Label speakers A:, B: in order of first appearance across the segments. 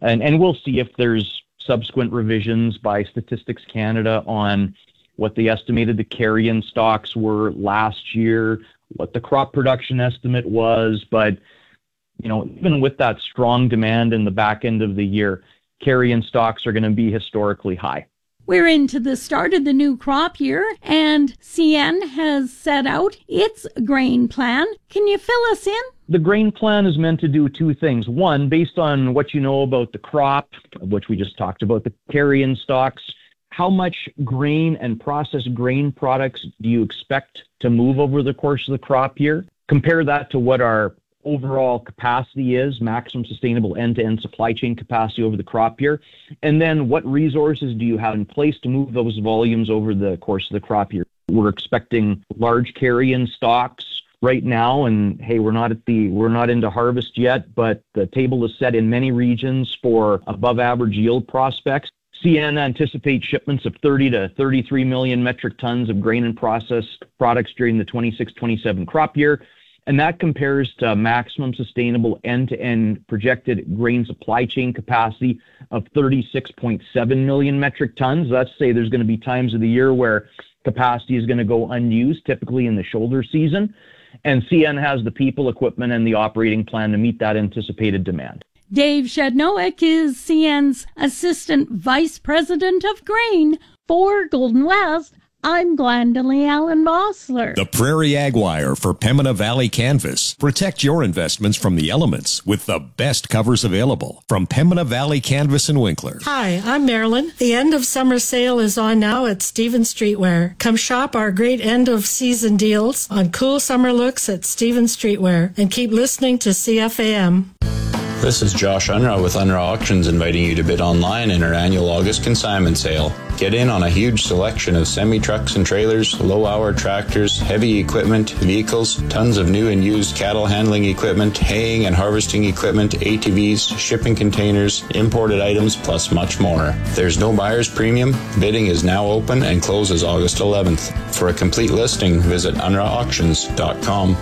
A: And we'll see if there's subsequent revisions by Statistics Canada on what they estimated the carrion stocks were last year, what the crop production estimate was. But, even with that strong demand in the back end of the year, carrion stocks are going to be historically high.
B: We're into the start of the new crop year, and CN has set out its grain plan. Can you fill us in?
A: The grain plan is meant to do two things. One, based on what you know about the crop, which we just talked about, the carrion stocks, how much grain and processed grain products do you expect to move over the course of the crop year? Compare that to what our overall capacity is, maximum sustainable end-to-end supply chain capacity over the crop year. And then what resources do you have in place to move those volumes over the course of the crop year? We're expecting large carrion stocks right now, and hey, we're not into harvest yet, but the table is set in many regions for above average yield prospects. CN anticipates shipments of 30 to 33 million metric tons of grain and processed products during the 26-27 crop year. And that compares to maximum sustainable end-to-end projected grain supply chain capacity of 36.7 million metric tons. Let's say there's going to be times of the year where capacity is going to go unused, typically in the shoulder season. And CN has the people, equipment, and the operating plan to meet that anticipated demand.
B: Dave Shednowick is CN's Assistant Vice President of Grain. For Golden West, I'm Glendalee Allen Bossler.
C: The Prairie Ag Wire for Pembina Valley Canvas. Protect your investments from the elements with the best covers available from Pembina Valley Canvas and Winkler.
D: Hi, I'm Marilyn. The end of summer sale is on now at Stevens Streetwear. Come shop our great end of season deals on cool summer looks at Stevens Streetwear and keep listening to CFAM.
E: This is Josh Unruh with Unruh Auctions, inviting you to bid online in our annual August consignment sale. Get in on a huge selection of semi-trucks and trailers, low-hour tractors, heavy equipment, vehicles, tons of new and used cattle handling equipment, haying and harvesting equipment, ATVs, shipping containers, imported items, plus much more. There's no buyer's premium. Bidding is now open and closes August 11th. For a complete listing, visit unruhauctions.com.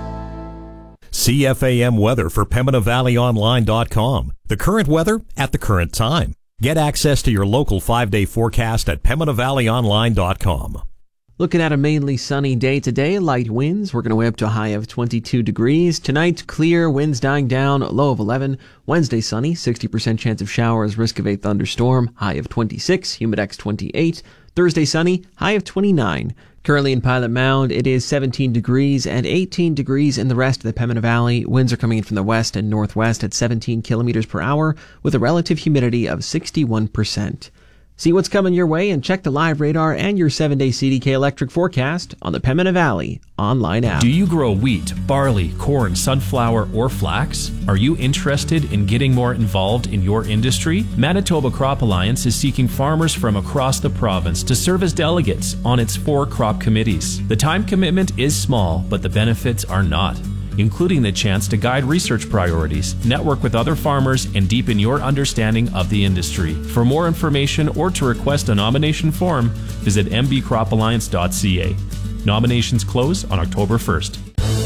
C: CFAM weather for PembinaValleyOnline.com. The current weather at the current time. Get access to your local 5-day forecast at PembinaValleyOnline.com.
F: Looking at a mainly sunny day today, light winds. We're going to way up to a high of 22 degrees. Tonight, clear, winds dying down, low of 11. Wednesday, sunny, 60% chance of showers, risk of a thunderstorm, high of 26, humidex 28. Thursday, sunny, high of 29. Currently in Pilot Mound, it is 17 degrees and 18 degrees in the rest of the Pembina Valley. Winds are coming in from the west and northwest at 17 kilometers per hour with a relative humidity of 61%. See what's coming your way and check the live radar and your 7-day CDK electric forecast on the Pembina Valley online app.
G: Do you grow wheat, barley, corn, sunflower, or flax? Are you interested in getting more involved in your industry? Manitoba Crop Alliance is seeking farmers from across the province to serve as delegates on its 4 crop committees. The time commitment is small, but the benefits are not, including the chance to guide research priorities, network with other farmers, and deepen your understanding of the industry. For more information or to request a nomination form, visit mbcropalliance.ca. Nominations close on October 1st.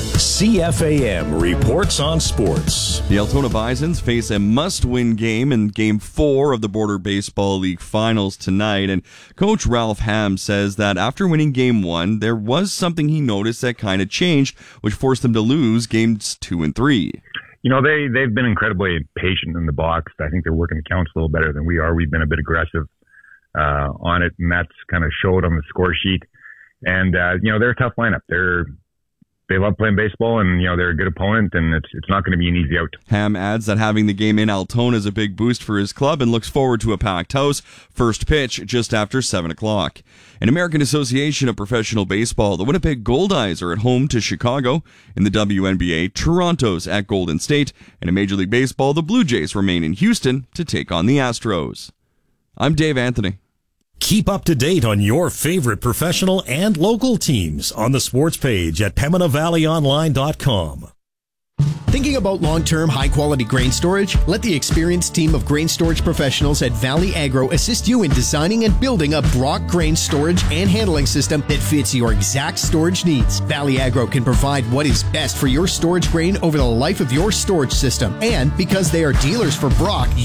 C: CFAM reports on sports.
H: The Altona Bisons face a must-win game in Game 4 of the Border Baseball League Finals tonight, and Coach Ralph Ham says that after winning Game 1, there was something he noticed that kind of changed, which forced them to lose Games 2 and 3.
I: You know, they've been incredibly patient in the box. I think they're working the counts a little better than we are. We've been a bit aggressive on it, and that's kind of showed on the score sheet. And, they're a tough lineup. They love playing baseball, and, they're a good opponent, and it's not going to be an easy out.
H: Ham adds that having the game in Altona is a big boost for his club and looks forward to a packed house. First pitch just after 7 o'clock. In American Association of Professional Baseball, the Winnipeg Goldeyes are at home to Chicago. In the WNBA, Toronto's at Golden State. And in Major League Baseball, the Blue Jays remain in Houston to take on the Astros. I'm Dave Anthony.
C: Keep up to date on your favorite professional and local teams on the sports page at PembinaValleyOnline.com.
J: Thinking about long-term, high-quality grain storage? Let the experienced team of grain storage professionals at Valley Agro assist you in designing and building a Brock grain storage and handling system that fits your exact storage needs. Valley Agro can provide what is best for your storage grain over the life of your storage system. And because they are dealers for Brock,